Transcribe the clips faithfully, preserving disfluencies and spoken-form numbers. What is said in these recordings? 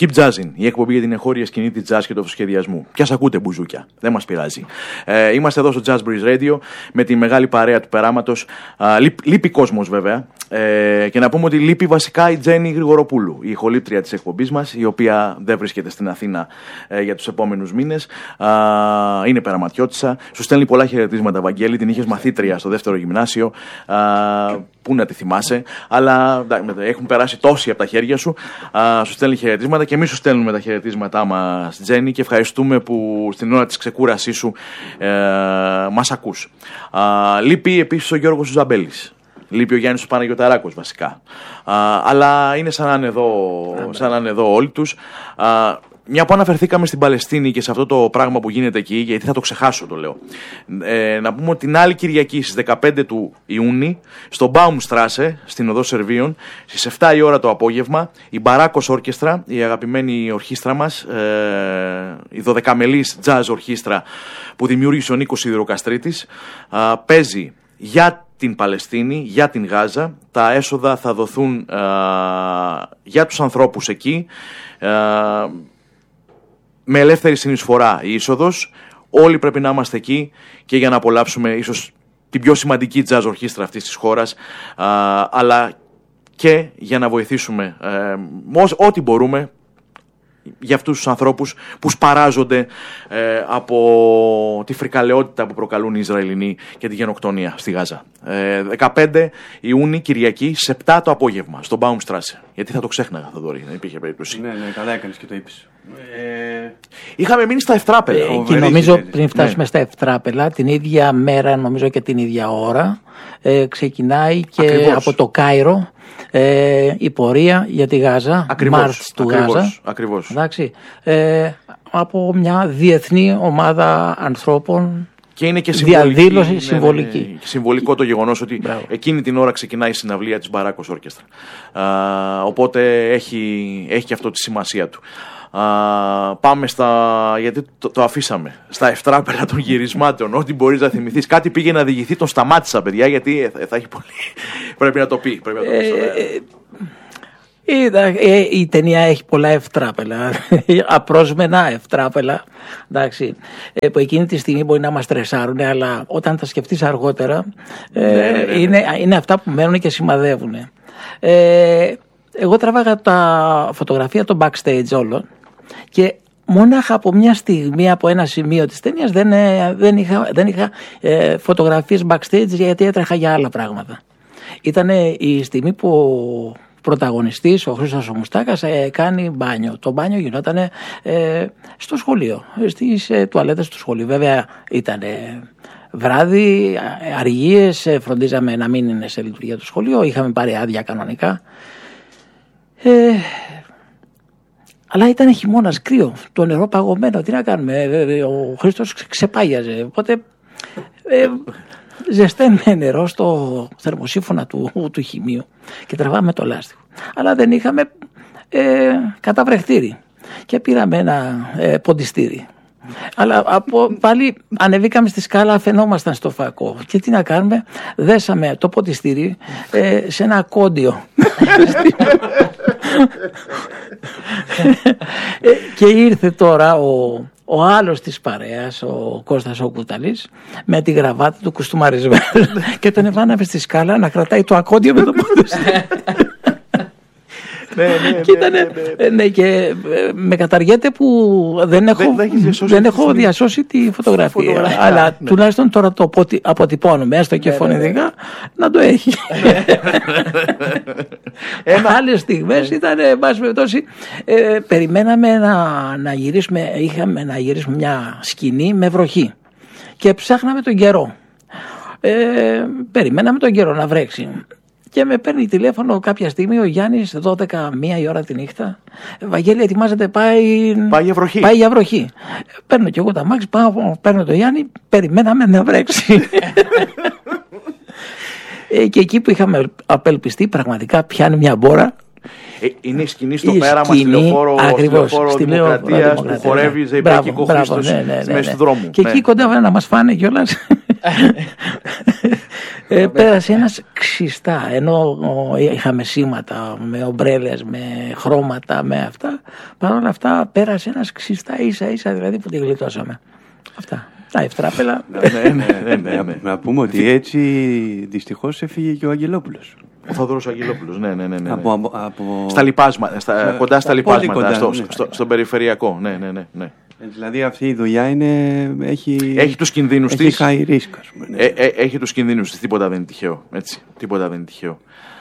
Keep Jazzin, η εκπομπή για την εγχώρια σκηνή της jazz και του αυτοσχεδιασμού. Ποια ακούτε, μπουζούκια, δεν μας πειράζει. Ε, είμαστε εδώ στο Jazz Breeze Radio με τη μεγάλη παρέα του περάματος. Λείπει κόσμος βέβαια. Ε, και να πούμε ότι λείπει βασικά η Τζέννη Γρηγοροπούλου, η ηχολήπτρια της εκπομπής μας, η οποία δεν βρίσκεται στην Αθήνα ε, για τους επόμενους μήνες. Α, είναι περαματιώτισσα. Σου στέλνει πολλά χαιρετίσματα, Βαγγέλη. Την είχες μαθήτρια στο δεύτερο γυμνάσιο. Α, πού να τη θυμάσαι. Αλλά έχουν περάσει τόσοι από τα χέρια σου. Α, σου στέλνει χαιρετίσματα και εμείς σου στέλνουμε τα χαιρετίσματά μας, Τζέννη, και ευχαριστούμε που στην ώρα της ξεκούρασής σου ε, μας ακούς. Α, λείπει επίσης ο Γιώργος Ζουζαμπέλης. Λείπει ο Γιάννης ο Παναγιωταράκος βασικά. Α, αλλά είναι σαν να είναι εδώ, σαν να είναι εδώ όλοι τους. Α, μια που αναφερθήκαμε στην Παλαιστίνη και σε αυτό το πράγμα που γίνεται εκεί, γιατί θα το ξεχάσω, το λέω. Ε, να πούμε ότι την άλλη Κυριακή στις δεκαπέντε του Ιούνιου, στο Baumstrasse, στην οδό Σερβίων, στις επτά η ώρα το απόγευμα, η Μπαράκος Όρκεστρα, η αγαπημένη ορχήστρα μας, ε, η δωδεκαμελής jazz ορχήστρα που δημιούργησε ο Νίκος Σιδηροκαστρίτης, ε, παίζει για την Παλαιστίνη, για την Γάζα. Τα έσοδα θα δοθούν α, για τους ανθρώπους εκεί, α, με ελεύθερη συνεισφορά η είσοδος. Όλοι πρέπει να είμαστε εκεί και για να απολαύσουμε ίσως την πιο σημαντική jazz ορχήστρα αυτής της χώρας, α, αλλά και για να βοηθήσουμε ε, ό,τι μπορούμε για αυτούς τους ανθρώπους που σπαράζονται ε, από τη φρικαλαιότητα που προκαλούν οι Ισραηλινοί και τη γενοκτονία στη Γάζα. Ε, δεκαπέντε Ιουνίου, Κυριακή, σε επτά το απόγευμα, στο Baumstrasse. Γιατί θα το ξέχναγα, Θοδωρή, δεν υπήρχε περίπτωση. Ναι, ναι, καλά έκανες και το είπες. Ε... Είχαμε μείνει στα Ευτράπελα. Ε, και νομίζω πριν φτάσουμε ναι. στα Ευτράπελα, την ίδια μέρα, νομίζω και την ίδια ώρα, ε, ξεκινάει και ακριβώς. από το Κάιρο ε, η πορεία για τη Γάζα, Μάρτς του ακριβώς, Γάζα. Ακριβώς. Εντάξει, ε, από μια διεθνή ομάδα ανθρώπων. Και είναι και διαδήλωση ναι, συμβολική. Ναι, ναι. Συμβολικό το γεγονός ότι Μπράβο. εκείνη την ώρα ξεκινάει η συναυλία της Μπαράκος Όρκεστρα. Α, οπότε έχει, έχει και αυτό τη σημασία του. Α, πάμε στα. Γιατί το, το αφήσαμε. Στα Ευτράπελα των γυρισμάτων. Ό,τι μπορείς να θυμηθείς. Κάτι πήγε να διηγηθεί, τον σταμάτησα, παιδιά, γιατί θα, θα έχει πολύ. Πρέπει να το πει. Πρέπει να το πει ε, ε, η ταινία έχει πολλά ευτράπελα, απρόσμενα ευτράπελα, εντάξει, ε, που εκείνη τη στιγμή μπορεί να μας στρεσάρουν, αλλά όταν τα σκεφτείς αργότερα ε, ναι, ναι, ναι. Είναι, είναι αυτά που μένουν και σημαδεύουν. Ε, εγώ τραβάγα τα φωτογραφία των backstage όλων και μόναχα από μια στιγμή, από ένα σημείο της ταινίας δεν, δεν είχα, δεν είχα ε, φωτογραφίες backstage, γιατί έτρεχα για άλλα πράγματα. Ήταν η στιγμή που ο πρωταγωνιστής, ο Χρήστος ο Μουστάκας, ε, κάνει μπάνιο. Το μπάνιο γινόταν ε, στο σχολείο, στις ε, τουαλέτες του σχολείου. Βέβαια ήταν βράδυ, αργίες, ε, φροντίζαμε να μην είναι σε λειτουργία το σχολείο, είχαμε πάρει άδεια κανονικά. Ε, αλλά ήταν χειμώνας, κρύο, το νερό παγωμένο, τι να κάνουμε, ο Χρήστος ξεπάγιαζε, οπότε ε, ζεσταίνουμε νερό στο θερμοσύφωνα του, του χημείου και τραβάμε το λάστιχο. Αλλά δεν είχαμε ε, καταβρεχτήρι και πήραμε ένα ε, ποντιστήρι. Αλλά από, πάλι ανεβήκαμε στη σκάλα, αφαινόμασταν στο φακό. Και τι να κάνουμε, δέσαμε το ποτιστήρι ε, σε ένα κόντιο. ε, και ήρθε τώρα ο, ο άλλος της παρέας, ο Κώστας ο Κουταλής, με τη γραβάτα του κουστούμαρισμένη και τον εβάναμε στη σκάλα να κρατάει το ακόντιο με το ποτιστήρι. Ναι, ναι, και, ήτανε, ναι, ναι, ναι. Ναι, και με καταργέται που δεν έχω, δεν, διασώσει, δεν έχω διασώσει τη φωτογραφία. φωτογραφία αλλά ναι. τουλάχιστον τώρα το αποτυπώνουμε, έστω και ναι, φωνητικά, ναι, ναι. να το έχει. Άλλες στιγμές ναι. ήταν, εν πάση περιπτώσει, ε, περιμέναμε να, να γυρίσουμε, είχαμε να γυρίσουμε μια σκηνή με βροχή και ψάχναμε τον καιρό. Ε, περιμέναμε τον καιρό να βρέξει. Και με παίρνει τηλέφωνο κάποια στιγμή ο Γιάννης, δώδεκα μία η ώρα τη νύχτα. Βαγγέλη, ετοιμάζεται, πάει, πάει για βροχή. Πάει για βροχή. Παίρνω κι εγώ τα μάξι, πάω, παίρνω τον Γιάννη, περιμέναμε να βρέξει. ε, και εκεί που είχαμε απελπιστεί, πραγματικά πιάνει μια μπόρα. Ε, είναι η σκηνή στο πέραμα στη Λεωφόρο Δημοκρατίας που χορεύει ζεϊπέκικο Χρήστος στη μέση του δρόμου. Και εκεί κοντά να μας φάνε κιόλας. Ε, πέρασε ένας ξιστά, ενώ είχαμε σήματα με ομπρέλες, με χρώματα, με αυτά. Παρ' όλα αυτά πέρασε ένας ξιστά ίσα ίσα, δηλαδή που τη γλιτώσαμε. Αυτά. Τα ευτράπελα. Να πούμε ότι έτσι δυστυχώς έφυγε και ο Αγγελόπουλος. Ο Θοδωρός Αγγελόπουλος, ναι, ναι, ναι, ναι. Από, από, από... Στα λιπάσματα, στα, ε, κοντά στα λιπάσματα, κοντά, στο, ναι. στο, στον περιφερειακό, ναι, ναι, ναι, ναι. Δηλαδή αυτή η δουλειά είναι, έχει, έχει τους κινδύνους έχει της. high risk, ας πούμε, ναι. ε, ε, έχει τους κινδύνους της, τίποτα δεν είναι τυχαίο, έτσι, τίποτα δεν είναι τυχαίο.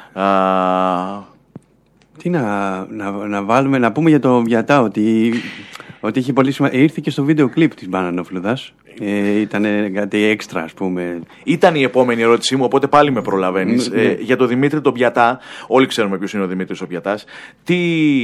Α... Τι να, να, να βάλουμε, να πούμε για το Βιατά ότι, ότι είχε πολύ σημασία. Ήρθε και στο βίντεο κλιπ της Μπανανόφλουδας. Ε, ήταν κάτι έξτρα, ας πούμε. Ήταν η επόμενη ερώτησή μου, οπότε πάλι με προλαβαίνεις. Ναι. Ε, για τον Δημήτρη τον Πιατά, όλοι ξέρουμε ποιος είναι ο Δημήτρης ο Πιατάς. Τι,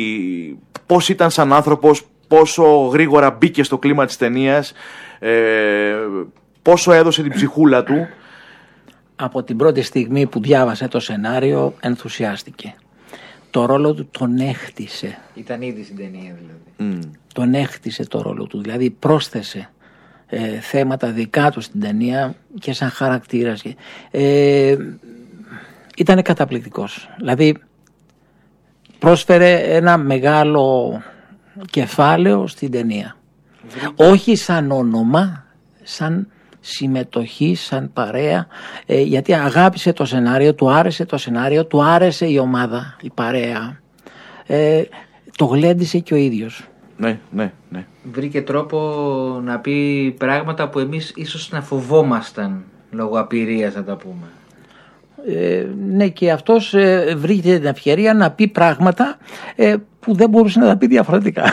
πώς ήταν σαν άνθρωπος, πόσο γρήγορα μπήκε στο κλίμα της ταινίας, ε, πόσο έδωσε την ψυχούλα του. Από την πρώτη στιγμή που διάβασε το σενάριο, ενθουσιάστηκε. Το ρόλο του τον έχτισε. Ήταν ήδη στην ταινία δηλαδή. Mm. Τον έχτισε το ρόλο του, δηλαδή πρόσθεσε ε, θέματα δικά του στην ταινία και σαν χαρακτήρας. Ε, ήταν καταπληκτικός. Δηλαδή πρόσφερε ένα μεγάλο κεφάλαιο στην ταινία. Mm. Όχι σαν όνομα, σαν συμμετοχή, σαν παρέα, ε, γιατί αγάπησε το σενάριο, του άρεσε το σενάριο, του άρεσε η ομάδα, η παρέα. Ε, το γλέντισε και ο ίδιος. Ναι, ναι, ναι. Βρήκε τρόπο να πει πράγματα που εμείς ίσως να φοβόμασταν λόγω απειρίας, να τα πούμε. Ε, ναι, και αυτός ε, βρήκε την ευκαιρία να πει πράγματα ε, που δεν μπορούσε να τα πει διαφορετικά.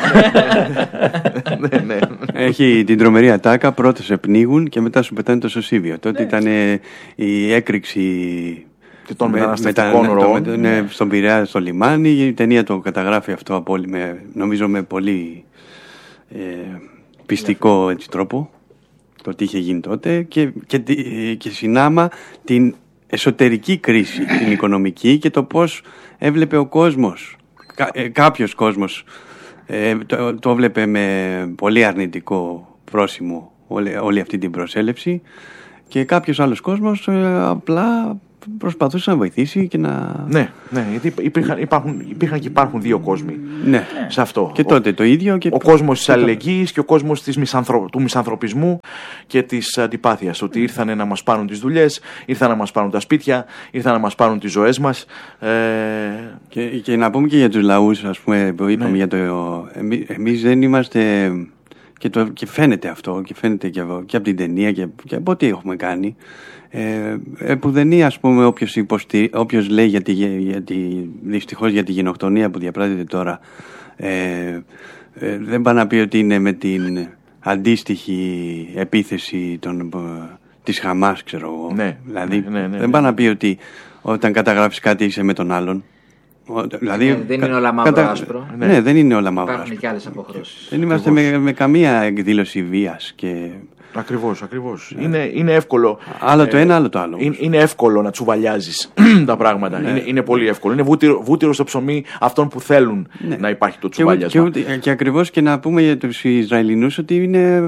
ναι, ναι. Έχει την τρομερή ατάκα, πρώτα σε πνίγουν και μετά σου πετάνε το σωσίβιο. Τότε ναι. ήταν ε, η έκρηξη και των μεταναστευτικών ροών. Ναι, ναι, στον Πειραιά, στο λιμάνι. Η ταινία το καταγράφει αυτό από όλη, με, νομίζω με πολύ ε, πιστικό έτσι, τρόπο, το τι είχε γίνει τότε και, και, και συνάμα την εσωτερική κρίση, την οικονομική και το πώς έβλεπε ο κόσμος, Κά, ε, κάποιος κόσμος ε, το, το έβλεπε με πολύ αρνητικό πρόσημο όλη, όλη αυτή την προσέλευση και κάποιος άλλος κόσμος ε, απλά προσπαθούσε να βοηθήσει και να... Ναι, ναι, γιατί υπήρχαν, υπάρχουν, υπήρχαν και υπάρχουν δύο κόσμοι ναι. σε αυτό. Και τότε το ίδιο. Και... Ο κόσμος της αλληλεγγύης και ο κόσμος της μισανθρω... του μισανθρωπισμού και της αντιπάθειας. Ότι ήρθαν να μας πάρουν τις δουλειές, ήρθαν να μας πάρουν τα σπίτια, ήρθαν να μας πάρουν τις ζωές μας. Ε... Και, και να πούμε και για τους λαούς, ας πούμε, που είπαμε ναι. για το... Εμείς, εμείς δεν είμαστε... Και, το, και φαίνεται αυτό, και φαίνεται και από, και από την ταινία και, και από ό,τι έχουμε κάνει. Ε, επουδενή, ας πούμε, όποιος, υποστή, όποιος λέει για τη, για τη, δυστυχώς για τη γενοκτονία που διαπράττεται τώρα ε, ε, δεν πάει να πει ότι είναι με την αντίστοιχη επίθεση των, της Χαμάς, ξέρω εγώ. Ναι, δηλαδή ναι, ναι, ναι, δεν πάει να πει ότι όταν καταγράφεις κάτι είσαι με τον άλλον. Δηλαδή, ε, δεν είναι όλα μαύρο κατα... άσπρο. Ναι, ναι, δεν είναι όλα μαύρο άσπρο. Υπάρχουν και άλλες αποχρώσεις. Δεν είμαστε με, με καμία εκδήλωση βίας και... Ακριβώς, ακριβώς. Ναι. Είναι, είναι εύκολο. Άλλο το ένα, άλλο το άλλο. Είναι, είναι εύκολο να τσουβαλιάζεις τα πράγματα. Ναι. Είναι, είναι πολύ εύκολο. Είναι βούτυρο, βούτυρο στο ψωμί αυτών που θέλουν ναι. να υπάρχει το τσουβαλιάσμα. Και, και, και ακριβώς και να πούμε για τους Ισραηλινούς ότι είναι...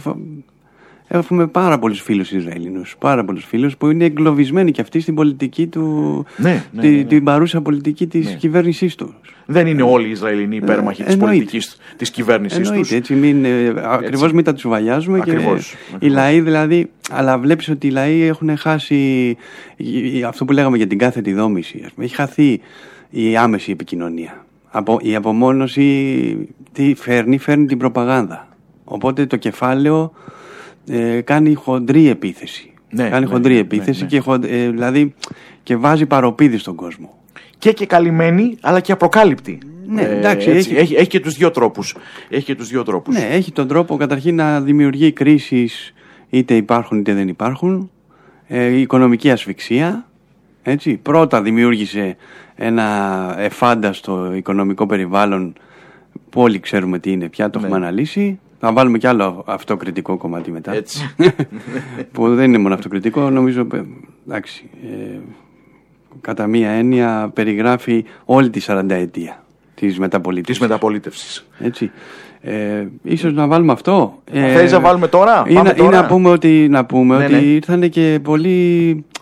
Έχουμε πάρα πολλούς φίλους Ισραηλινούς, πάρα πολλούς φίλους που είναι εγκλωβισμένοι και αυτοί στην πολιτική του, ναι, ναι, τη, ναι, ναι. την παρούσα πολιτική της ναι. κυβέρνησής τους. Δεν είναι όλοι οι Ισραηλινοί υπέρμαχοι ε, της πολιτικής της κυβέρνησής τους. Έτσι, μην, ε, ακριβώς μην τα τσουβαλιάζουμε και ακριβώς. Οι λαοί δηλαδή, αλλά βλέπεις ότι οι λαοί έχουν χάσει αυτό που λέγαμε για την κάθετη δόμηση. Έχει χαθεί η άμεση επικοινωνία. Από, η απομόνωση τι φέρνει, φέρνει την προπαγάνδα. Οπότε το κεφάλαιο Ε, κάνει χοντρή επίθεση. Ναι, κάνει ναι, χοντρή ναι, επίθεση ναι, ναι. Και, χον, ε, δηλαδή, και βάζει παροπίδι στον κόσμο. Και και καλυμμένη, αλλά και απροκάλυπτη. Ναι, εντάξει, ε, έτσι, έχει... Έχει, έχει και τους δύο τρόπους. Έχει και τους δύο τρόπους. Ναι, έχει τον τρόπο καταρχήν να δημιουργεί κρίσεις, είτε υπάρχουν είτε δεν υπάρχουν. Ε, η οικονομική ασφυξία. Έτσι. Πρώτα δημιούργησε ένα εφάνταστο οικονομικό περιβάλλον που όλοι ξέρουμε τι είναι πια, το ναι. έχουμε αναλύσει. Θα βάλουμε κι άλλο αυτοκριτικό κομμάτι μετά. Έτσι. Που δεν είναι μόνο αυτοκριτικό, νομίζω. Εντάξει, ε, κατά μία έννοια περιγράφει όλη τη σαρανταετία της μεταπολίτευσης. Της μεταπολίτευσης. Έτσι. Ε, ίσως να βάλουμε αυτό. Θέλεις ε, να βάλουμε τώρα? Ή, Πάμε να, τώρα. Ή να πούμε ότι, να πούμε ναι, ότι ναι. ήρθαν και πολλοί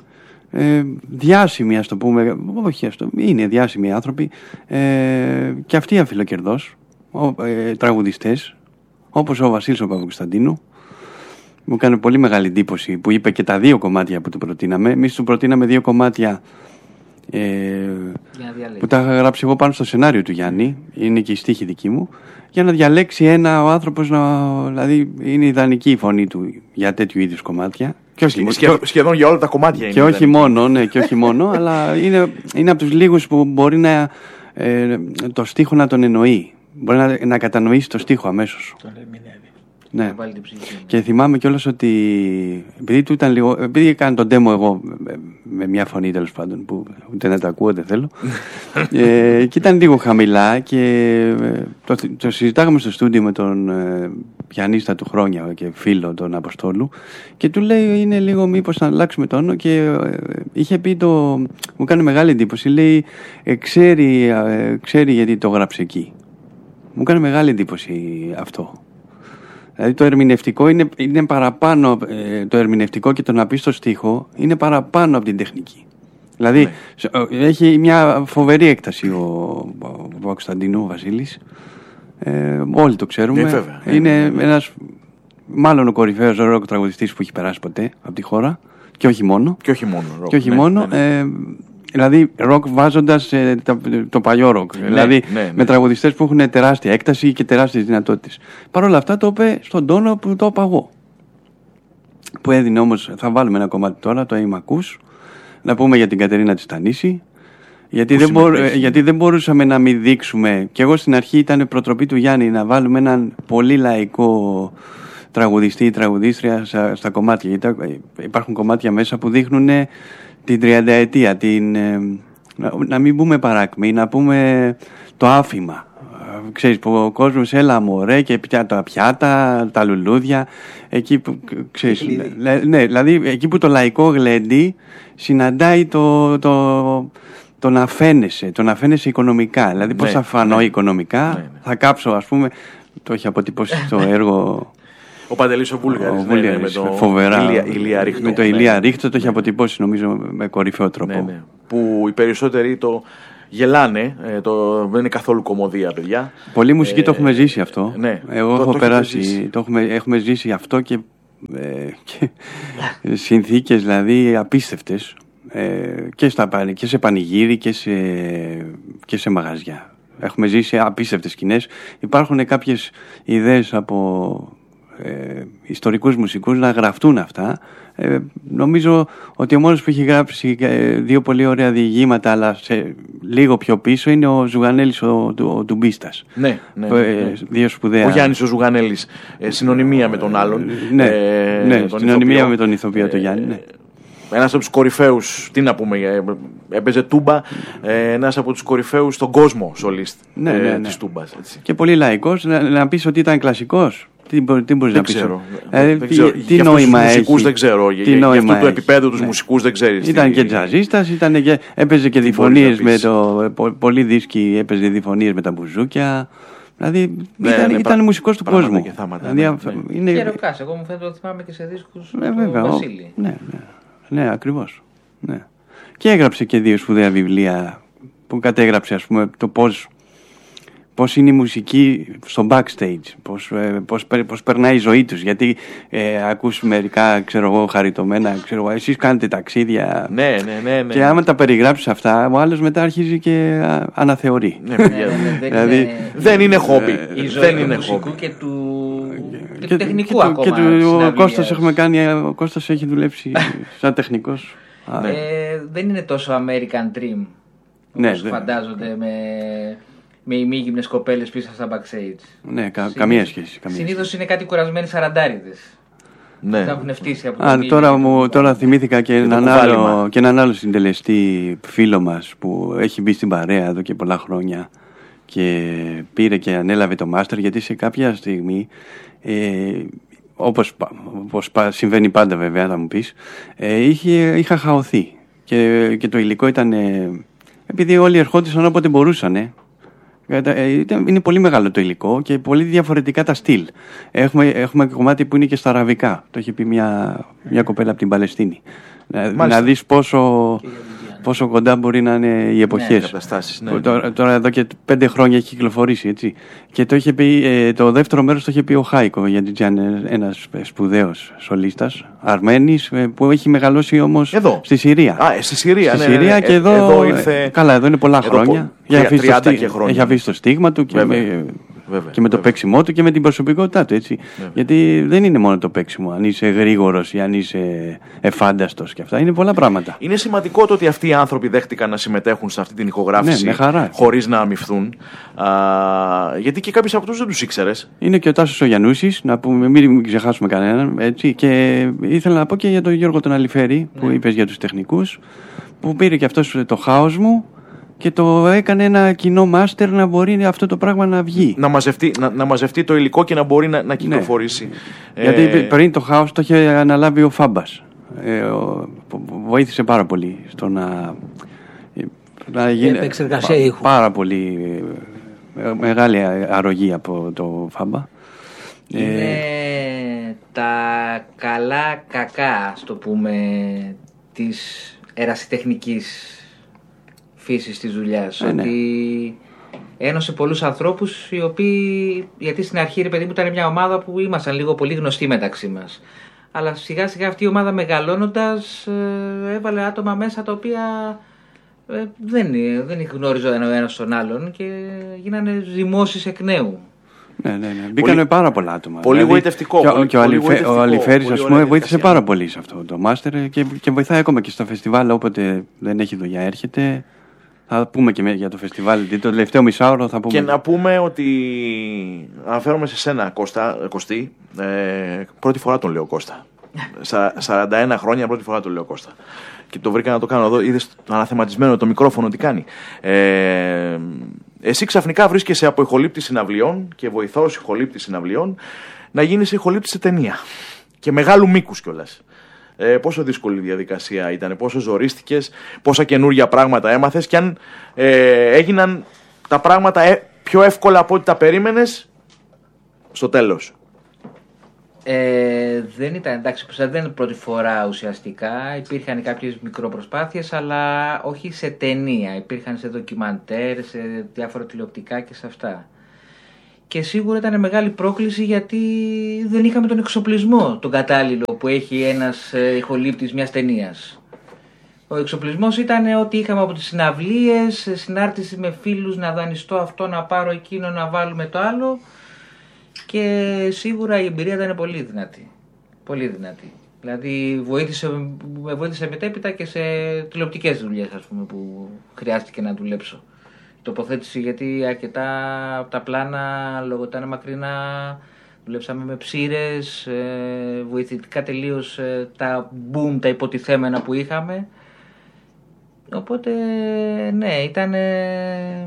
ε, διάσημοι, ας το πούμε, όχι ας το, είναι διάσημοι άνθρωποι, ε, και αυτοί αφιλοκερδός, ε, τραγουδιστές, όπως ο Βασίλης ο Παπακοσταντίνου. Μου έκανε πολύ μεγάλη εντύπωση που είπε και τα δύο κομμάτια που του προτείναμε. Εμείς του προτείναμε δύο κομμάτια ε, που τα είχα γράψει εγώ πάνω στο σενάριο του Γιάννη. Είναι και η στίχη δική μου. Για να διαλέξει ένα ο άνθρωπος, να, δηλαδή είναι ιδανική η φωνή του για τέτοιου είδους κομμάτια. Και όχι, Σχεδόν, σχεδόν για όλα τα κομμάτια είναι. Και όχι μόνο, ναι, και όχι μόνο, αλλά είναι, είναι από τους λίγους που μπορεί να, ε, το στίχο να τον εννοεί. Μπορεί να, να κατανοήσει το στίχο αμέσως. Τον ερμηνεύει. Ναι. Και θυμάμαι κιόλας ότι επειδή του ήταν λίγο. Επειδή έκανα τον demo εγώ με μια φωνή, τέλος πάντων, που ούτε να τα ακούω δεν θέλω. ε, και ήταν λίγο χαμηλά και το, το συζητάγαμε στο στούντιο με τον ε, πιανίστα του χρόνια και φίλο τον Αποστόλου. Και του λέει: είναι λίγο, μήπως να αλλάξουμε τόνο. Και ε, είχε πει το. Μου κάνει μεγάλη εντύπωση. Λέει: ε, ξέρει, ε, ξέρει γιατί το γράψε εκεί. Μου κάνει μεγάλη εντύπωση αυτό. Δηλαδή το ερμηνευτικό είναι, είναι παραπάνω, ε, το ερμηνευτικό και το να πει στο στίχο είναι παραπάνω από την τεχνική. Δηλαδή ναι. Έχει μια φοβερή έκταση ο, ο, ο Κωνσταντίνου, ο Βασίλης. Ε, όλοι το ξέρουμε. Ναι, βέβαια. Είναι ναι. ένας, μάλλον ο κορυφαίος ροκ τραγουδιστής που έχει περάσει ποτέ από τη χώρα. Και όχι μόνο. Και όχι μόνο. Rock, και όχι ναι, μόνο. Ναι, ναι. Ε, Δηλαδή ροκ βάζοντας ε, το, το παλιό ροκ. Ναι, δηλαδή ναι, ναι. με τραγουδιστές που έχουν τεράστια έκταση και τεράστιες δυνατότητες. Παρ' όλα αυτά το είπε στον τόνο που το είπα εγώ. Που έδινε όμως, θα βάλουμε ένα κομμάτι τώρα, το «Είμαι ακούς», να πούμε για την Κατερίνα της Τανίση. Γιατί δεν, μπορ, γιατί δεν μπορούσαμε να μην δείξουμε. Και εγώ στην αρχή ήταν προτροπή του Γιάννη να βάλουμε έναν πολύ λαϊκό τραγουδιστή ή τραγουδίστρια στα, στα κομμάτια. Γιατί υπάρχουν κομμάτια μέσα που δείχνουν την τριανταετία, την, να, να μην πούμε παράκμη, να πούμε το άφημα. Ξέρεις, που ο κόσμος έλα μωρέ και πια τα πιάτα, τα λουλούδια, εκεί που, ξέρεις, ναι, ναι, δηλαδή εκεί που το λαϊκό γλέντι συναντάει το, το, το να φαίνεσαι, το να φαίνεσαι οικονομικά. Δηλαδή πώς ναι, θα φανώ ναι, οικονομικά, ναι, ναι. Θα κάψω, ας πούμε, το έχει αποτυπώσει στο έργο... Ο Παντελής ο Βούλγαρης, ναι, ναι, με το φοβερά, Ηλία, Ηλία Ρίχτο. Με το Ηλία Ρίχτο το έχει αποτυπώσει νομίζω με κορυφαίο τρόπο. Ναι, ναι. Που οι περισσότεροι το γελάνε, το, δεν είναι καθόλου κομμωδία, παιδιά. Πολλή μουσική ε, το έχουμε ζήσει αυτό. Ναι, Εγώ το, έχω το περάσει, το έχουμε, έχουμε ζήσει αυτό και, ε, και συνθήκες δηλαδή απίστευτες ε, και, στα, και σε πανηγύρι και σε, και σε μαγαζιά. Έχουμε ζήσει απίστευτες σκηνές. Υπάρχουν κάποιες ιδέες από... Ε, ιστορικούς μουσικούς να γραφτούν αυτά. Ε, νομίζω ότι ο μόνος που έχει γράψει ε, δύο πολύ ωραία διηγήματα, αλλά σε λίγο πιο πίσω, είναι ο Ζουγανέλης ο, ο, ο Ντουμπίστας. Ναι, ναι, ε, ναι. Δύο σπουδαία. Ο Γιάννης ο Ζουγανέλης, ε, συνωνυμία με τον άλλον. Ναι, ε, ναι τον συνωνυμία ηθοποιό, με τον ηθοποιό, ε, τον Γιάννη. Ναι. Ένας από τους κορυφαίους, τι να πούμε, έπαιζε τούμπα, ε, ένας από τους κορυφαίους στον κόσμο σολίστ ναι, ναι, ναι. ε, της τούμπας. Έτσι. Και πολύ λαϊκός, να, να πεις ότι ήταν κλασικός. Τι, τι μπορείς να πεις. Ξέρω. Ε, δεν ξέρω. Τι, για τι νόημα τους μουσικούς έχει. δεν ξέρω. Τι για, για αυτού έχει. του επίπεδου τους ναι. μουσικούς δεν ξέρεις. Ήταν τι... και τζαζίστας, ήταν και, έπαιζε και διφωνίες με το... Πο, πολλοί δίσκοι έπαιζε διφωνίες με τα μπουζούκια. Δηλαδή ναι, ήταν, ναι, ήταν πρα... μουσικός του κόσμου. Και θάματα, δηλαδή, ναι, ναι. Είναι... Και ροκάς, εγώ μου φαίνεται ότι θυμάμαι και σε δίσκους ναι, του βέβαια, Βασίλη. Ναι, ναι, ναι, ακριβώς. Ναι. Και έγραψε και δύο σπουδαία βιβλία που κατέγραψε, ας πούμε, το πώς... πώς είναι η μουσική στο backstage, πώς, πώς, πώς περνάει η ζωή τους. Γιατί ε, ακούς μερικά, ξέρω εγώ, χαριτωμένα, ξέρω εγώ, εσείς κάνετε ταξίδια. Ναι, ναι, ναι, ναι. Και άμα τα περιγράψεις αυτά, ο άλλος μετά αρχίζει και α, αναθεωρεί. Ναι, ναι, ναι, δεν, δηλαδή, είναι, δεν είναι χόμπι. Η ζωή δεν του είναι μουσικού χόμπι. και του, και και, του τεχνικού και, ακόμα. Και του, ο Κώστας έχουμε κάνει, ο Κώστας έχει δουλέψει σαν τεχνικός. Ε, δεν είναι τόσο American Dream όπως ναι, φαντάζονται με... με ημίγυμνες κοπέλες πίσω στα backstage. Ναι, κα, Συνήθως, καμία σχέση. Συνήθως είναι κάτι κουρασμένοι σαραντάριδες. Ναι. Θα έχουν φτύσει από Α, τώρα, μου, τώρα θυμήθηκα και έναν, άλλο, και έναν άλλο συντελεστή φίλο μας που έχει μπει στην παρέα εδώ και πολλά χρόνια και πήρε και ανέλαβε το μάστερ, γιατί σε κάποια στιγμή ε, όπως, όπως συμβαίνει πάντα βέβαια θα μου πεις, ε, είχε, είχα χαωθεί και, και το υλικό ήταν ε, επειδή όλοι ερχόντουσαν όποτε μπορούσαν ε, είναι πολύ μεγάλο το υλικό και πολύ διαφορετικά τα στυλ. Έχουμε, έχουμε κομμάτι που είναι και στα αραβικά. Το έχει πει μια, μια κοπέλα από την Παλαιστίνη. να, να δεις πόσο, πόσο κοντά μπορεί να είναι οι εποχές. Ναι, ναι. Τώρα, τώρα εδώ και πέντε χρόνια έχει κυκλοφορήσει, έτσι. Και το, είχε πει, ε, το δεύτερο μέρος το είχε πει ο Χάικο Γιαντιτζιάν, ένας σπουδαίος σολίστας Αρμένης, ε, που έχει μεγαλώσει όμως εδώ. στη Συρία. Α, στη Συρία, στη ναι, Συρία ναι, ναι. και εδώ, εδώ ήρθε... Καλά, εδώ είναι πολλά εδώ χρόνια. Πο... Έχει, αφήσει το, και χρόνια. έχει αφήσει το στίγμα του και, με, βέβαια, και με το βέβαια. παίξιμό του και με την προσωπικότητά του, έτσι. Βέβαια. Γιατί δεν είναι μόνο το παίξιμο, αν είσαι γρήγορος ή αν είσαι εφάνταστος και αυτά. Είναι πολλά πράγματα. Είναι σημαντικό το ότι αυτοί οι άνθρωποι δέχτηκαν να συμμετέχουν σε αυτή την ηχογράφηση, ναι, χωρίς να αμυφθούν. Α, γιατί και κάποιους από αυτούς δεν τους ήξερες. Είναι και ο Τάσος ο Γιαννούσης, να πούμε, μην ξεχάσουμε κανέναν. Έτσι. Και ήθελα να πω και για τον Γιώργο τον Αλιφέρη, που ναι. είπες για τους τεχνικούς, που πήρε και αυτός το χάος μου και το έκανε ένα κοινό μάστερ να μπορεί αυτό το πράγμα να βγει. Να μαζευτεί, να, να μαζευτεί το υλικό και να μπορεί να, να κυκλοφορήσει. Ναι. Ε... Γιατί πριν το χάος το είχε αναλάβει ο Φάμπας. Ε, ο, βοήθησε πάρα πολύ στο να, να γίνει επεξεργασία ήχου. Πάρα πολύ μεγάλη αρρωγή από το Φάμπα. Είναι ε... τα καλά κακά, στο πούμε, της ερασιτεχνικής φύσης της δουλειάς. Ε, ότι ναι. ένωσε πολλούς ανθρώπους οι οποίοι, γιατί στην αρχή, ρε παιδί μου, ήταν μια ομάδα που ήμασταν λίγο πολύ γνωστοί μεταξύ μας. Αλλά σιγά σιγά αυτή η ομάδα μεγαλώνοντας ε, έβαλε άτομα μέσα τα οποία ε, δεν, δεν γνώριζαν ο ένας τον άλλον και γίνανε ζυμώσεις εκ νέου. Ναι, ναι, ναι. Μπήκανε πολύ, πάρα πολλά άτομα. Πολύ δηλαδή, γοητευτικό. Και, πολύ, και πολύ ο, ο Αλιφέρης, ας πούμε, βοήθησε πάρα πολύ σε αυτό το μάστερ και, και βοηθάει ακόμα και στο φεστιβάλ. Όποτε δεν έχει δουλειά, έρχεται. Θα πούμε και για το φεστιβάλ. Το τελευταίο μισάωρο θα πούμε. Και να πούμε ότι. Αναφέρομαι σε σένα, Κώστα, Κωστή. Ε, πρώτη φορά τον λέω Κώστα. σαράντα ένα χρόνια πρώτη φορά τον λέω Κώστα. Και το βρήκα να το κάνω εδώ. Είδες το αναθεματισμένο το μικρόφωνο τι κάνει. Ε, εσύ ξαφνικά βρίσκεσαι από ηχολήπτη συναυλιών και βοηθός ηχολήπτη συναυλιών να γίνεις ηχολήπτη σε ταινία. Και μεγάλου μήκους κιόλας. Ε, πόσο δύσκολη διαδικασία ήταν, πόσο ζορίστηκες, πόσα καινούργια πράγματα έμαθες και αν ε, έγιναν τα πράγματα ε, πιο εύκολα από ό,τι τα περίμενες στο τέλος. Ε, δεν ήταν, εντάξει, δεν είναι πρώτη φορά ουσιαστικά. Υπήρχαν κάποιες μικροπροσπάθειες, αλλά όχι σε ταινία. Υπήρχαν σε ντοκιμαντέρ, σε διάφορα τηλεοπτικά και σε αυτά. Και σίγουρα ήταν μεγάλη πρόκληση γιατί δεν είχαμε τον εξοπλισμό τον κατάλληλο που έχει ένας ηχολήπτης μιας ταινίας. Ο εξοπλισμός ήταν ότι είχαμε από τις συναυλίες, συνάρτηση με φίλους, να δανειστώ αυτό, να πάρω εκείνο, να βάλουμε το άλλο. Και σίγουρα η εμπειρία ήταν πολύ δυνατή. Πολύ δυνατή. Δηλαδή βοήθησε, με βοήθησε μετέπειτα και σε τηλεοπτικές δουλειές, ας πούμε, που χρειάστηκε να δουλέψω. Τοποθέτηση, γιατί αρκετά από τα πλάνα λόγω ήταν μακρινά, δουλέψαμε με ψήρες, ε, βοηθητικά τελείως ε, τα boom, τα υποτιθέμενα που είχαμε. Οπότε ναι, ήταν ε,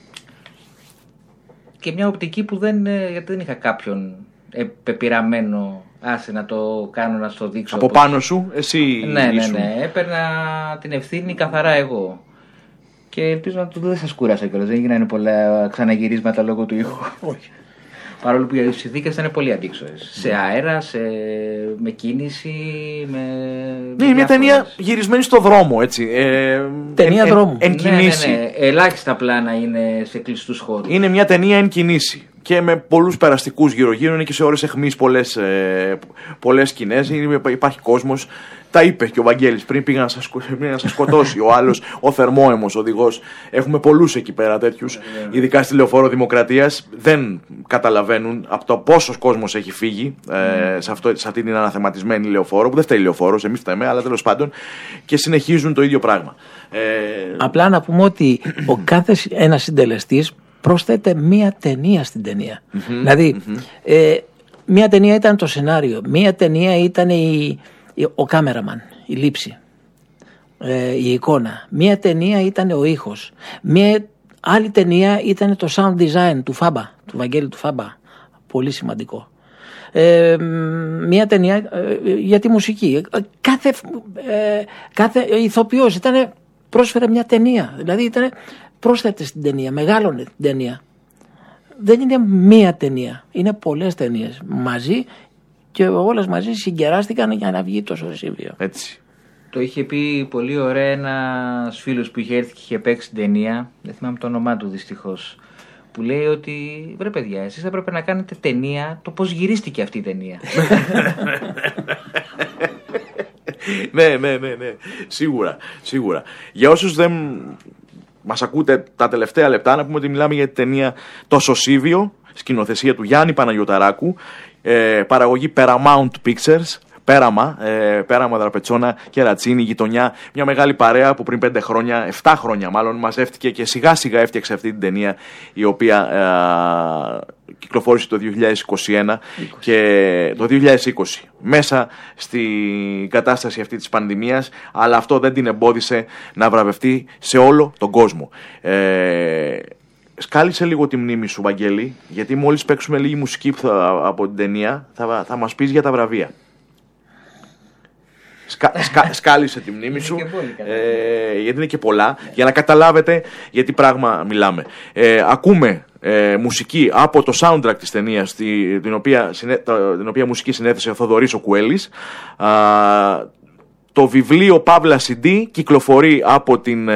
και μια οπτική που δεν, ε, γιατί δεν είχα κάποιον πεπειραμένο, άσε να το κάνω, να στο δείξω. Από όπως... πάνω σου, εσύ ναι, ναι, ήσουν. ναι, έπαιρνα την ευθύνη καθαρά εγώ. Και ελπίζω να το δεν σας κούρασα κιόλας. Δεν έγιναν πολλά ξαναγυρίσματα λόγω του ήχου. Όχι. Παρόλο που οι συνθήκες ήταν πολύ αντίξωες. Σε αέρα, σε... με κίνηση, με. Ναι, είναι μια ταινία γυρισμένη στο δρόμο, έτσι. Ε, ταινία εν, δρόμου. Εν, εν κινήσει. Ναι, ναι, ναι. Ελάχιστα πλάνα είναι σε κλειστούς χώρους. Είναι μια ταινία εν κινήσει. Και με πολλούς περαστικούς γύρω-γύρω, είναι και σε ώρες αιχμής πολλές, ε, πολλές σκηνές. Υπάρχει κόσμος. Τα είπε και ο Βαγγέλης πριν, πήγα να σας, να σας σκοτώσει. Ο άλλος, ο θερμόαιμος οδηγός. Έχουμε πολλούς εκεί πέρα τέτοιους, ειδικά στη Λεωφόρο Δημοκρατίας. Δεν καταλαβαίνουν από το πόσος κόσμος έχει φύγει ε, σε, αυτό, σε αυτή την αναθεματισμένη Λεωφόρο, που δεν φταίει η Λεωφόρος, εμείς φταίμε, αλλά τέλος πάντων, και συνεχίζουν το ίδιο πράγμα. Ε, Απλά να πούμε ότι ο κάθε ένας συντελεστής προσθέτει μία ταινία στην ταινία. Mm-hmm, δηλαδή, mm-hmm. Ε, μία ταινία ήταν το σενάριο, μία ταινία ήταν η, η, ο κάμεραμαν, η λήψη, ε, η εικόνα. Μία ταινία ήταν ο ήχος. Μία άλλη ταινία ήταν το sound design του Φάμπα, του Βαγγέλη του Φάμπα. Πολύ σημαντικό. Ε, μία ταινία ε, για τη μουσική. Κάθε, ε, κάθε ηθοποιός ήταν, πρόσφερε μια ταινία. Δηλαδή ήταν, πρόσθετε στην ταινία, μεγάλωνε την ταινία. Δεν είναι μία ταινία, είναι πολλές ταινίες μαζί και όλες μαζί συγκεράστηκαν για να βγει το Σωσίβιο. Έτσι. Το Το είχε πει πολύ ωραία ένας φίλος που είχε έρθει και είχε παίξει την ταινία, δεν θυμάμαι το όνομά του δυστυχώς, που λέει ότι βρε παιδιά, εσείς θα πρέπει να κάνετε ταινία το πώς γυρίστηκε αυτή η ταινία. ναι, ναι, ναι, ναι, σίγουρα, σίγουρα. Για όσους δεν μας ακούτε τα τελευταία λεπτά, να πούμε ότι μιλάμε για την ταινία «Το Σωσίβιο», σκηνοθεσία του Γιάννη Παναγιωταράκου, ε, παραγωγή Paramount Pictures, Πέραμα, ε, Πέραμα, Δραπετσόνα και Ρατσίνη, γειτονιά, μια μεγάλη παρέα που πριν πέντε χρόνια, εφτά χρόνια μάλλον, μαζεύτηκε και σιγά σιγά έφτιαξε αυτή την ταινία, η οποία ε, κυκλοφόρησε το δύο χιλιάδες είκοσι ένα και το δύο χιλιάδες είκοσι, μέσα στην κατάσταση αυτή της πανδημίας, αλλά αυτό δεν την εμπόδισε να βραβευτεί σε όλο τον κόσμο. Ε, Σκάλισε λίγο τη μνήμη σου, Βαγγέλη, γιατί μόλις παίξουμε λίγη μουσική θα, από την ταινία θα, θα μας πεις για τα βραβεία. Σκα, σκα, σκάλισε τη μνήμη σου, ε, γιατί είναι και πολλά, για να καταλάβετε γιατί πράγμα μιλάμε. Ε, ακούμε ε, μουσική από το soundtrack της ταινίας, τη, την, οποία, την οποία μουσική συνέθεσε ο Θοδωρής ο Κουέλης. Α, το βιβλίο Παύλα σι ντι κυκλοφορεί από, την,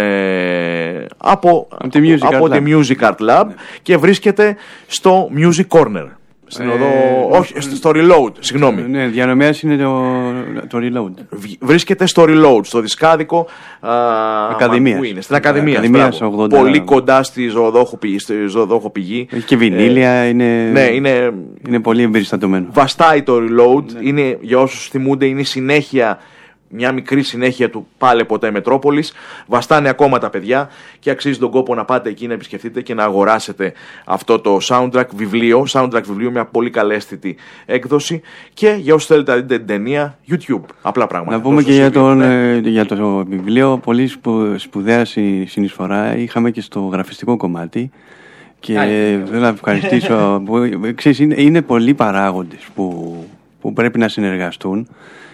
ε, από, από, τη Music, από Art, τη Music Art Lab, ναι, και βρίσκεται στο Music Corner. Στην οδό, ε, όχι, στο Reload, συγγνώμη. Ναι, διανομέας είναι το, το Reload. Βρίσκεται στο Reload, στο δισκάδικο Ακαδημίας. Που είναι, στην Ακαδημία. Ακαδημίας ογδόντα. Πολύ κοντά στη ζωοδόχο πηγή. Στη ζωοδόχο πηγή. Έχει και βινίλια, ε, είναι, ναι, είναι, είναι πολύ εμπεριστατωμένο. Βαστάει το Reload, ναι. Είναι, για όσους θυμούνται, είναι η συνέχεια, μια μικρή συνέχεια του Πάλε Ποτέ Μετρόπολης. Βαστάνε ακόμα τα παιδιά και αξίζει τον κόπο να πάτε εκεί να επισκεφτείτε και να αγοράσετε αυτό το soundtrack βιβλίο. Soundtrack βιβλίο, μια πολύ καλέσθητη έκδοση. Και για όσους θέλετε να δείτε την ταινία, YouTube. Απλά πράγματα. Να πούμε και για, τον, ναι. για το βιβλίο, πολύ σπου, σπουδαία συνεισφορά είχαμε και στο γραφιστικό κομμάτι. Και θέλω να ευχαριστήσω. που, ξέρεις, είναι, είναι πολλοί παράγοντες που, που πρέπει να συνεργαστούν.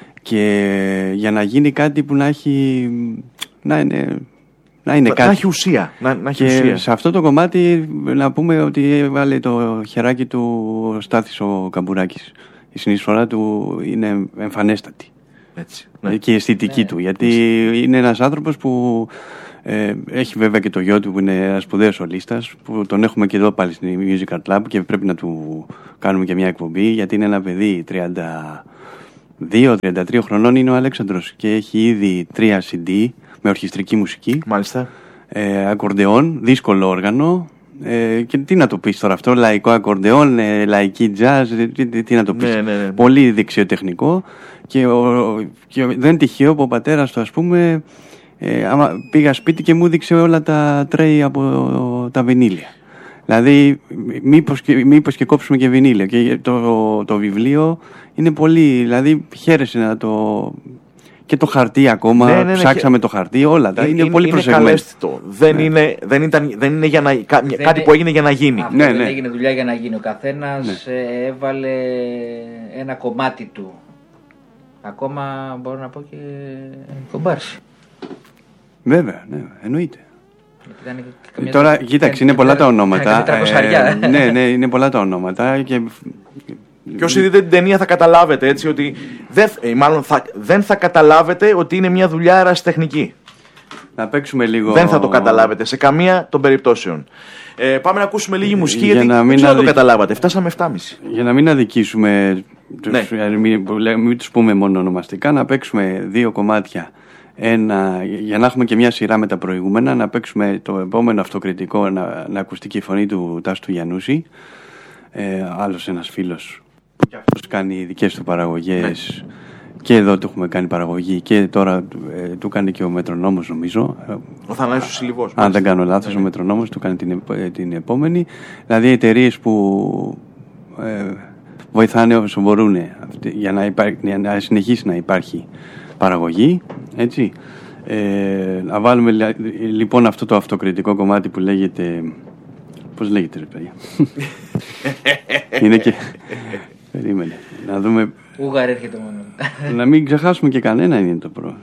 Και για να γίνει κάτι που να έχει, να είναι, να είναι να, κάτι. Να έχει ουσία. Να, να έχει και ουσία. Σε αυτό το κομμάτι να πούμε ότι έβαλε το χεράκι του Στάθης ο Καμπουράκης. Η συνεισφορά του είναι εμφανέστατη. Έτσι, ναι. Και η αισθητική, ναι, του. Γιατί είναι ένας άνθρωπος που ε, έχει βέβαια και το γιο του που είναι ένας σπουδαίος σολίστας, που τον έχουμε και εδώ πάλι στην Music Art Lab και πρέπει να του κάνουμε και μια εκπομπή, γιατί είναι ένα παιδί τριάντα δύο τριάντα τρία χρονών είναι ο Αλέξανδρος και έχει ήδη τρία σι ντι με ορχιστρική μουσική. Μάλιστα. Ε, ακορντεόν, δύσκολο όργανο. Ε, και τι να το πεις τώρα αυτό, λαϊκό ακορντεόν, ε, λαϊκή jazz, τι, τι, τι να το πεις. Ναι, ναι, ναι. Πολύ δεξιοτεχνικό και, ο, και δεν είναι τυχαίο που ο πατέρας του, ας πούμε, ε, άμα πήγα σπίτι και μου έδειξε όλα τα τρέι από τα βινίλια. Δηλαδή, μήπως και, μήπως και κόψουμε και βινίλιο. Και το, το βιβλίο είναι πολύ, δηλαδή χαίρεσαι να το... Και το χαρτί ακόμα, ναι, ναι, ναι, ψάξαμε ναι, το χαρτί, όλα τα. Είναι, είναι πολύ προσεγμένο. Είναι καλέσθητο. Δεν, ναι. είναι, δεν, ήταν, δεν είναι για να, κα, δεν κάτι είναι, που έγινε για να γίνει. Αυτό, ναι, δεν ναι. έγινε δουλειά για να γίνει. Ο καθένας, ναι, έβαλε ένα κομμάτι του. Ακόμα μπορώ να πω και κομπάρση. Βέβαια, ναι, εννοείται. Καμιά... Τώρα, κοίταξε, είναι πολλά τα ονόματα. Ε, ναι, ναι, είναι πολλά τα ονόματα. Και, και όσοι δείτε την ταινία θα καταλάβετε έτσι ότι. Δεν, μάλλον θα, δεν θα καταλάβετε ότι είναι μια δουλειά αερασιτεχνική. Να παίξουμε λίγο. Δεν θα το καταλάβετε σε καμία των περιπτώσεων. Ε, πάμε να ακούσουμε λίγη μουσική, για γιατί να μην δεν ξέρω αδικ... το καταλάβατε. Φτάσαμε εφτά και μισή. Για να μην αδικήσουμε. Ναι. Τους, μην, μην τους πούμε μόνο ονομαστικά, να παίξουμε δύο κομμάτια. Ένα, για να έχουμε και μια σειρά με τα προηγούμενα, να παίξουμε το επόμενο αυτοκριτικό, να, να ακουστεί και η φωνή του Τάσου του Γιαννούση. Ε, άλλος ένας φίλος που και αυτός κάνει δικές του παραγωγές. Ναι. Και εδώ του έχουμε κάνει παραγωγή και τώρα ε, του κάνει και ο Μετρονόμος, νομίζω. Ο Θανάσιος Συλλιβός. Αν δεν κάνω λάθος, ναι, ο Μετρονόμος του κάνει την, την επόμενη. Δηλαδή εταιρείες που ε, βοηθάνε όσο μπορούν για να, υπά, για να συνεχίσει να υπάρχει παραγωγή, έτσι. Ε, να βάλουμε λοιπόν αυτό το αυτοκριτικό κομμάτι που λέγεται, πώς λέγεται ρε παιδιά? Είναι και περίμενε να δούμε. Ούγαρ έρχεται μόνο. Να μην ξεχάσουμε και κανένα, είναι το πρόβλημα.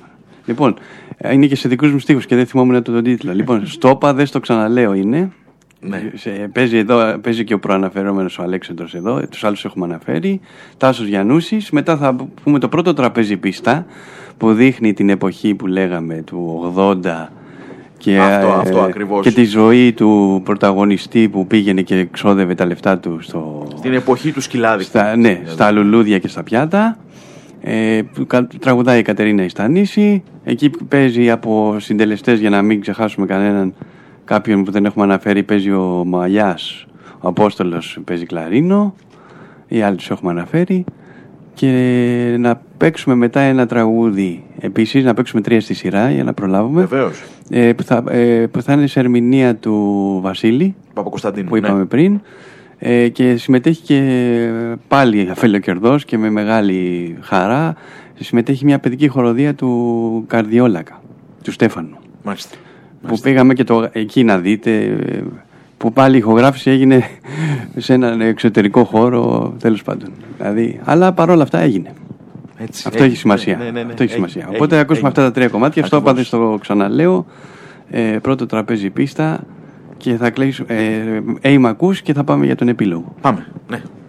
Λοιπόν, είναι και σε δικούς μου στίχους και δεν θυμόμουν το τον τίτλο. Λοιπόν, Στόπα, δεν στο ξαναλέω είναι. Ναι. Σε, παίζει, εδώ, παίζει και ο προαναφερόμενος ο Αλέξανδρος εδώ, τους άλλους έχουμε αναφέρει. Τάσος Γιαννούσης. Μετά θα πούμε το πρώτο τραπέζι πίστα που δείχνει την εποχή που λέγαμε του ογδόντα και, αυτό, ε, αυτό ακριβώς. Και τη ζωή του πρωταγωνιστή που πήγαινε και ξόδευε τα λεφτά του στο, στην εποχή του σκυλάδι. Στα, ναι, δηλαδή. Στα λουλούδια και στα πιάτα. Ε, τραγουδάει η Κατερίνα Ιστανίση. Εκεί παίζει από συντελεστές, για να μην ξεχάσουμε κανέναν, κάποιον που δεν έχουμε αναφέρει, παίζει ο Μαλιάς, ο Απόστολος παίζει κλαρίνο, οι άλλοι τους έχουμε αναφέρει. Και να παίξουμε μετά ένα τραγούδι, επίσης να παίξουμε τρία στη σειρά για να προλάβουμε. Βεβαίως. Ε, που, θα, ε, που θα είναι σε ερμηνεία του Βασίλη Παπακοσταντίνου, που είπαμε ναι. πριν. Ε, και συμμετέχει και πάλι αφελοκερδός και με μεγάλη χαρά. Συμμετέχει μια παιδική χοροδία του Καρδιόλακα, του Στέφανου. Μάλιστα. Που Μάλιστα. πήγαμε και το, εκεί να δείτε, που πάλι η ηχογράφηση έγινε σε έναν εξωτερικό χώρο, τέλος πάντων. Δηλαδή, αλλά παρόλα αυτά έγινε. Έτσι, αυτό έχει σημασία. Ναι, ναι, ναι, ναι. Αυτό έχει σημασία. Έγινε, Οπότε έγινε, ακούσουμε έγινε. αυτά τα τρία κομμάτια. Αυτό Ακριβώς. πάντως το ξαναλέω. Ε, πρώτο τραπέζι πίστα και θα κλείσουμε. Ε, ε, ακούς και θα πάμε για τον επίλογο. Πάμε. Ναι.